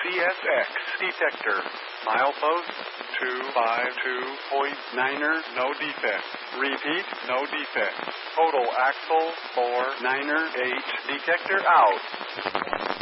CSX detector. Milepost 252.9er, no defect. Repeat, no defect. Total axle 498. Detector out.